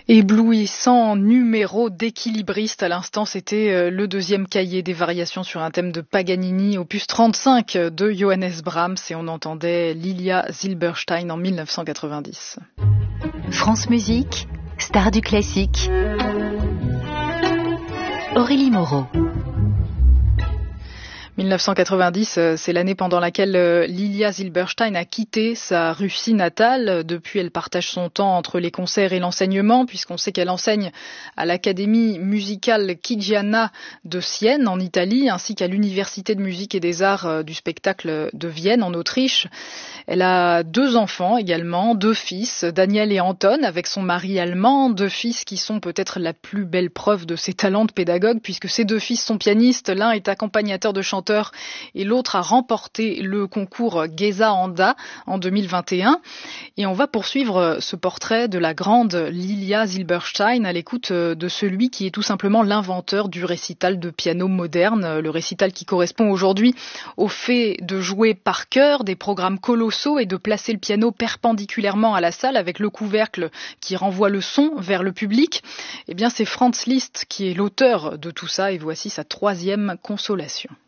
Éblouissant numéro d'équilibriste. À l'instant, c'était le deuxième cahier des variations sur un thème de Paganini, opus 35 de Johannes Brahms, et on entendait Lilia Silberstein en 1990. France Musique, star du classique. Aurélie Moreau. 1990, c'est l'année pendant laquelle Lilia Silberstein a quitté sa Russie natale. Depuis, elle partage son temps entre les concerts et l'enseignement, puisqu'on sait qu'elle enseigne à l'Académie musicale Chigiana de Sienne, en Italie, ainsi qu'à l'Université de musique et des arts du spectacle de Vienne, en Autriche. Elle a 2 enfants également, 2 fils, Daniel et Anton, avec son mari allemand, 2 fils qui sont peut-être la plus belle preuve de ses talents de pédagogue, puisque ces 2 fils sont pianistes, l'un est accompagnateur de chanteurs et l'autre a remporté le concours Geza Anda en 2021. Et on va poursuivre ce portrait de la grande Lilia Silberstein à l'écoute de celui qui est tout simplement l'inventeur du récital de piano moderne, le récital qui correspond aujourd'hui au fait de jouer par cœur des programmes colossaux et de placer le piano perpendiculairement à la salle avec le couvercle qui renvoie le son vers le public. Eh bien, c'est Franz Liszt qui est l'auteur de tout ça, et voici sa 3e consolation.